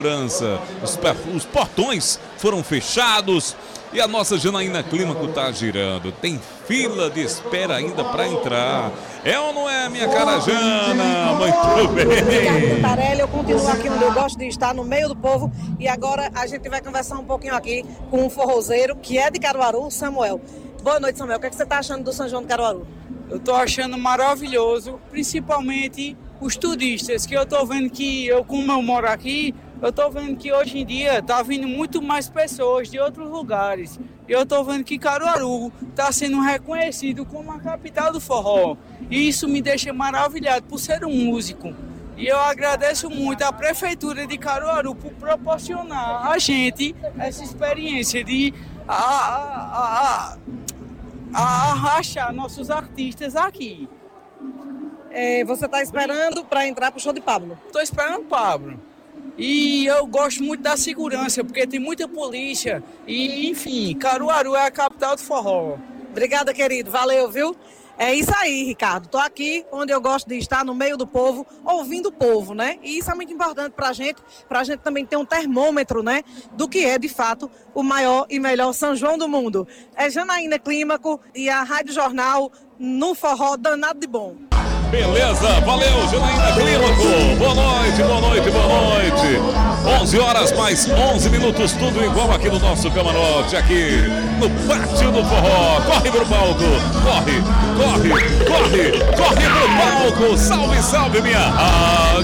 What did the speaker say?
Os portões foram fechados e a nossa Janaína Clímaco tá girando. Tem fila de espera ainda para entrar. É ou não é, minha cara Jana? Muito bem. Ricardo Cantarelli, eu continuo aqui onde eu gosto de estar, no meio do povo. E agora a gente vai conversar um pouquinho aqui com um forrozeiro que é de Caruaru, Samuel. Boa noite, Samuel. O que você está achando do São João de Caruaru? Eu estou achando maravilhoso, principalmente os turistas, que eu estou vendo que, como eu moro aqui, eu estou vendo que hoje em dia está vindo muito mais pessoas de outros lugares. E eu estou vendo que Caruaru está sendo reconhecido como a capital do forró. E isso me deixa maravilhado por ser um músico. E eu agradeço muito à Prefeitura de Caruaru por proporcionar a gente essa experiência de arrastar nossos artistas aqui. Você está esperando para entrar para o show de Pablo? Estou esperando o Pablo. E eu gosto muito da segurança, porque tem muita polícia. E, enfim, Caruaru é a capital do forró. Obrigada, querido. Valeu, viu? É isso aí, Ricardo. Tô aqui onde eu gosto de estar, no meio do povo, ouvindo o povo, né? E isso é muito importante pra gente também ter um termômetro, né? Do que é, de fato, o maior e melhor São João do mundo. É Janaína Clímaco e a Rádio Jornal no forró danado de bom. Beleza, valeu, Janaína Clímaco. Boa noite, boa noite, boa noite. 11 horas mais 11 minutos, tudo igual aqui no nosso camarote, aqui no Pátio do Forró. Corre pro palco, corre pro palco. Salve, salve, minha rádio.